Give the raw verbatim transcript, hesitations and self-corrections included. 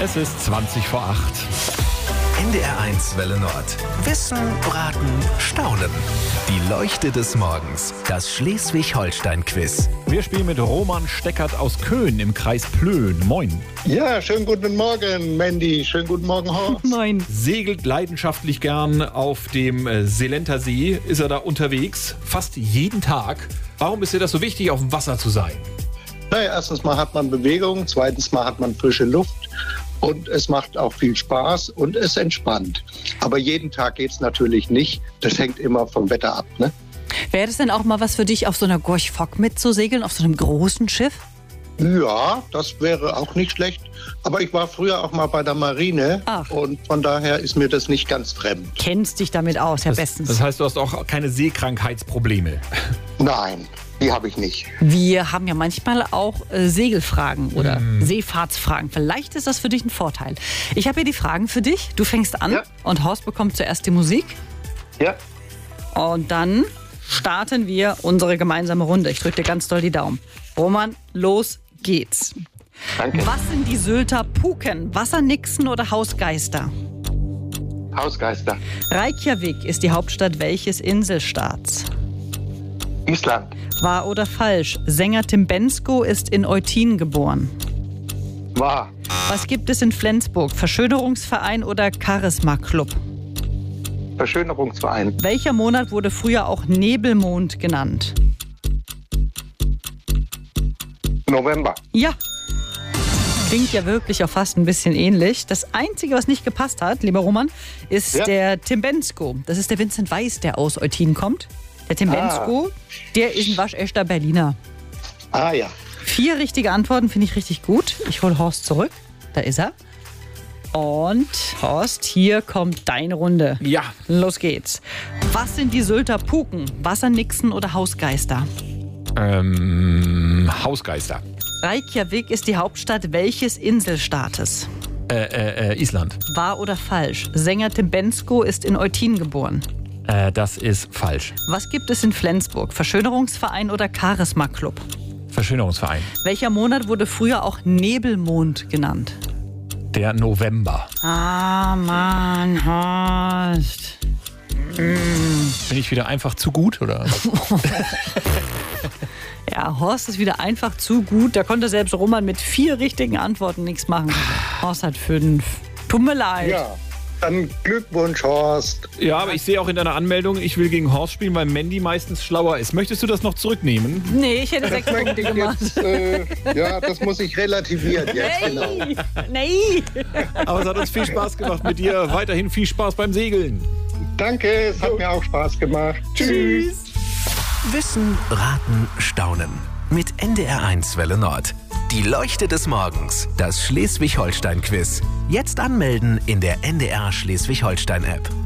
Es ist zwanzig vor acht. N D R eins Welle Nord. Wissen, Braten, Staunen. Die Leuchte des Morgens. Das Schleswig-Holstein-Quiz. Wir spielen mit Roman Steckert aus Köhn im Kreis Plön. Moin. Ja, schönen guten Morgen, Mandy. Schönen guten Morgen, Horst. Moin. Segelt leidenschaftlich gern auf dem äh, Selenter See. Ist er da unterwegs? Fast jeden Tag. Warum ist dir das so wichtig, auf dem Wasser zu sein? Naja, erstens mal hat man Bewegung, zweitens mal hat man frische Luft und es macht auch viel Spaß und es entspannt. Aber jeden Tag geht's natürlich nicht. Das hängt immer vom Wetter ab, ne? Wäre das denn auch mal was für dich, auf so einer Gorch Fock mitzusegeln, auf so einem großen Schiff? Ja, das wäre auch nicht schlecht. Aber ich war früher auch mal bei der Marine. Ach. Und von daher ist mir das nicht ganz fremd. Kennst dich damit aus, ja Das, bestens. das heißt, du hast auch keine Seekrankheitsprobleme. Nein, die habe ich nicht. Wir haben ja manchmal auch äh, Segelfragen oder Mm. Seefahrtsfragen. Vielleicht ist das für dich ein Vorteil. Ich habe hier die Fragen für dich. Du fängst an Ja. und Horst bekommt zuerst die Musik. Ja, Und dann starten wir unsere gemeinsame Runde. Ich drücke dir ganz doll die Daumen. Roman, los geht's. danke. Was sind die Sylter Puken? Wassernixen oder Hausgeister? Hausgeister. Reykjavik ist die Hauptstadt welches Inselstaats? Island. Wahr oder falsch? Sänger Tim Bendzko ist in Eutin geboren. Wahr. Was gibt es in Flensburg? Verschönerungsverein oder Charisma-Club? Verschönerungsverein. Welcher Monat wurde früher auch Nebelmond genannt? November. Ja. Klingt ja wirklich auch fast ein bisschen ähnlich. Das Einzige, was nicht gepasst hat, lieber Roman, ist Ja. der Tim Bendzko. Das ist der Vincent Weiss, der aus Eutin kommt. Der Tim Ah. Bendzko, der ist ein waschechter Berliner. Ah ja. Vier richtige Antworten finde ich richtig gut. Ich hole Horst zurück. Da ist er. Und Horst, hier kommt deine Runde. Ja. Los geht's. Was sind die Sylter Puken? Wassernixen oder Hausgeister? Ähm, Hausgeister. Reykjavik ist die Hauptstadt welches Inselstaates? Äh, äh, äh, Island. Wahr oder falsch? Sänger Tim Bendzko ist in Eutin geboren. Äh, das ist falsch. Was gibt es in Flensburg? Verschönerungsverein oder Charisma-Club? Verschönerungsverein. Welcher Monat wurde früher auch Nebelmond genannt? Der November. Ah, Mann, Horst. Bin ich wieder einfach zu gut, oder? Ja, Horst ist wieder einfach zu gut. Da konnte selbst Roman mit vier richtigen Antworten nichts machen. Horst hat fünf. Tut mir leid. Ja, dann Glückwunsch, Horst. Ja, aber ich sehe auch in deiner Anmeldung, ich will gegen Horst spielen, weil Mandy meistens schlauer ist. Möchtest du das noch zurücknehmen? Nee, ich hätte sechs Punkte gemacht. Jetzt, äh, ja, das muss ich relativieren jetzt, genau. Nee, nee. Aber es hat uns viel Spaß gemacht mit dir. Weiterhin viel Spaß beim Segeln. Danke, es hat mir auch Spaß gemacht. Tschüss. Wissen, Raten, Staunen. Mit N D R eins Welle Nord. Die Leuchte des Morgens. Das Schleswig-Holstein-Quiz. Jetzt anmelden in der N D R Schleswig-Holstein-App.